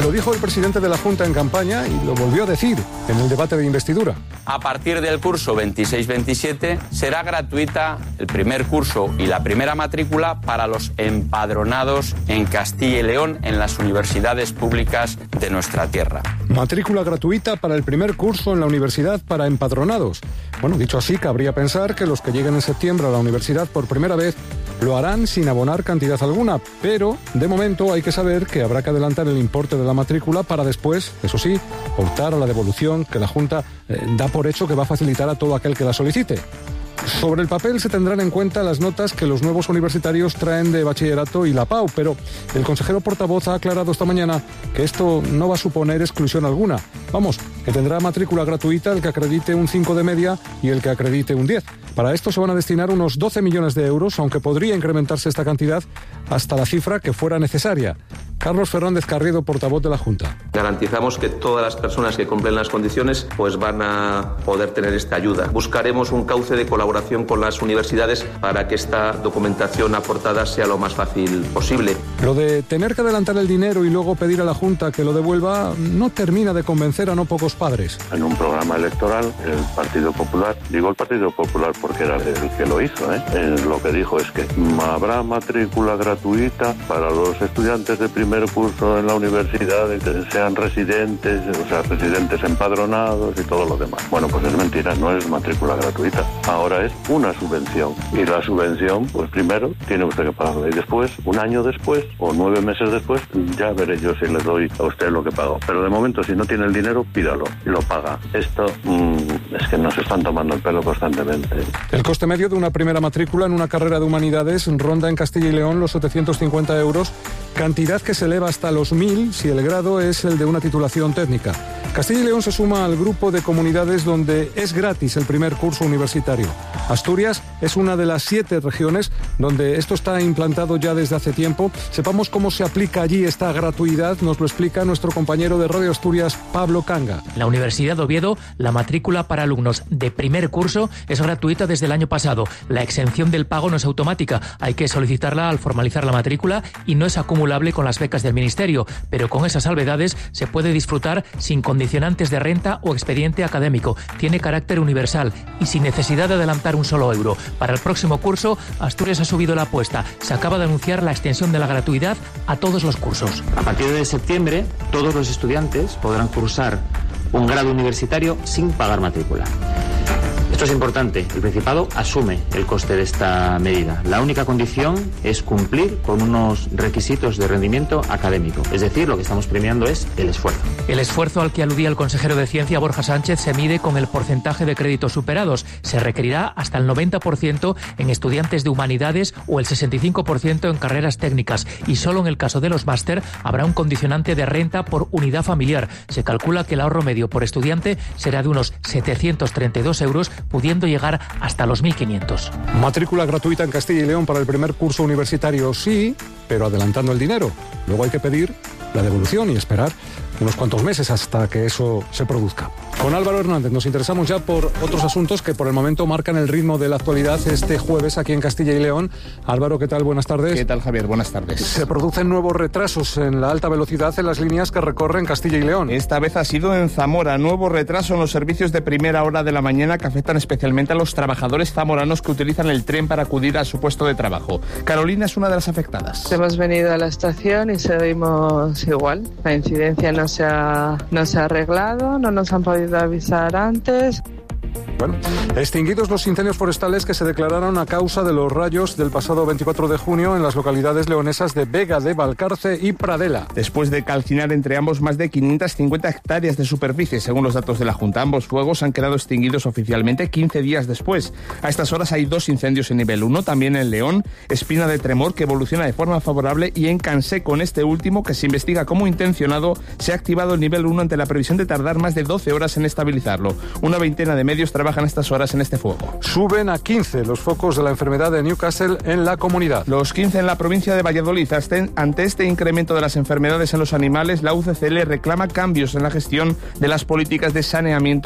Lo dijo el presidente de la Junta en campaña y lo volvió a decir en el debate de investidura. A partir del curso 26-27 será gratuita el primer curso y la primera matrícula para los empadronados en Castilla y León en las universidades públicas de nuestra tierra. Matrícula gratuita para el primer curso en la universidad para empadronados. Bueno, dicho así, cabría pensar que los que lleguen en septiembre a la universidad por primera vez lo harán sin abonar cantidad alguna, pero de momento hay que saber que habrá que adelantar el importe de la matrícula para después, eso sí, optar a la devolución que la Junta da por hecho que va a facilitar a todo aquel que la solicite. Sobre el papel se tendrán en cuenta las notas que los nuevos universitarios traen de bachillerato y la PAU, pero el consejero portavoz ha aclarado esta mañana que esto no va a suponer exclusión alguna. Vamos, que tendrá matrícula gratuita el que acredite un 5 de media y el que acredite un 10. Para esto se van a destinar unos 12 millones de euros, aunque podría incrementarse esta cantidad hasta la cifra que fuera necesaria. Carlos Fernández Carriedo, portavoz de la Junta. Garantizamos que todas las personas que cumplen las condiciones pues van a poder tener esta ayuda. Buscaremos un cauce de colaboración con las universidades para que esta documentación aportada sea lo más fácil posible. Lo de tener que adelantar el dinero y luego pedir a la Junta que lo devuelva no termina de convencer a no pocos padres. En un programa electoral, el Partido Popular, digo el Partido Popular porque era el que lo hizo, lo que dijo es que habrá matrícula gratuita para los estudiantes de primer curso en la universidad, que sean residentes, o sea, residentes empadronados y todo lo demás. Bueno, pues es mentira, no es matrícula gratuita. Ahora es una subvención. Y la subvención, pues primero tiene usted que pagarla. Y después, un año después o 9 meses después, ya veré yo si le doy a usted lo que pago. Pero de momento, si no tiene el dinero, pídalo y lo paga. Esto es que nos están tomando el pelo constantemente. El coste medio de una primera matrícula en una carrera de humanidades ronda en Castilla y León los 750 euros, cantidad que se eleva hasta los 1.000 si el grado es el de una titulación técnica. Castilla y León se suma al grupo de comunidades donde es gratis el primer curso universitario. Asturias es una de las 7 regiones donde esto está implantado ya desde hace tiempo. Sepamos cómo se aplica allí esta gratuidad, nos lo explica nuestro compañero de Radio Asturias, Pablo Canga. En la Universidad de Oviedo, la matrícula para alumnos de primer curso es gratuita desde el año pasado. La exención del pago no es automática, hay que solicitarla al formalizar la matrícula y no es acumulable con las becas del Ministerio, pero con esas salvedades se puede disfrutar sin condicionantes de renta o expediente académico. Tiene carácter universal y sin necesidad de adelantar un solo euro. Para el próximo curso, Asturias ha subido la apuesta. Se acaba de anunciar la extensión de la gratuidad a todos los cursos. A partir de septiembre, todos los estudiantes podrán cursar un grado universitario sin pagar matrícula. Esto es importante. El Principado asume el coste de esta medida. La única condición es cumplir con unos requisitos de rendimiento académico. Es decir, lo que estamos premiando es el esfuerzo. El esfuerzo al que aludía el consejero de Ciencia, Borja Sánchez, se mide con el porcentaje de créditos superados. Se requerirá hasta el 90% en estudiantes de humanidades o el 65% en carreras técnicas. Y solo en el caso de los máster habrá un condicionante de renta por unidad familiar. Se calcula que el ahorro medio por estudiante será de unos 732 euros, pudiendo llegar hasta los 1.500. Matrícula gratuita en Castilla y León para el primer curso universitario, sí, pero adelantando el dinero. Luego hay que pedir la devolución y esperar unos cuantos meses hasta que eso se produzca. Con Álvaro Hernández nos interesamos ya por otros asuntos que por el momento marcan el ritmo de la actualidad este jueves aquí en Castilla y León. Álvaro, ¿qué tal? Buenas tardes. ¿Qué tal, Javier? Buenas tardes. Se producen nuevos retrasos en la alta velocidad en las líneas que recorren Castilla y León. Esta vez ha sido en Zamora. Nuevo retraso en los servicios de primera hora de la mañana que afectan especialmente a los trabajadores zamoranos que utilizan el tren para acudir a su puesto de trabajo. Carolina es una de las afectadas. Hemos venido a la estación y seguimos igual. La incidencia no se ha arreglado, no nos han podido avisar antes. Bueno, extinguidos los incendios forestales que se declararon a causa de los rayos del pasado 24 de junio en las localidades leonesas de Vega de Valcarce y Pradela. Después de calcinar entre ambos más de 550 hectáreas de superficie, según los datos de la Junta, ambos fuegos han quedado extinguidos oficialmente 15 días después. A estas horas hay 2 incendios en nivel 1, también en León, Espina de Tremor, que evoluciona de forma favorable, y en Cansé, con este último, que se investiga como intencionado, se ha activado el nivel 1 ante la previsión de tardar más de 12 horas en estabilizarlo. Una veintena de medios trabajan estas horas en este fuego. Suben a 15 los focos de la enfermedad de Newcastle en la comunidad. Los 15 en la provincia de Valladolid. Ante este incremento de las enfermedades en los animales, la UCCL reclama cambios en la gestión de las políticas de saneamiento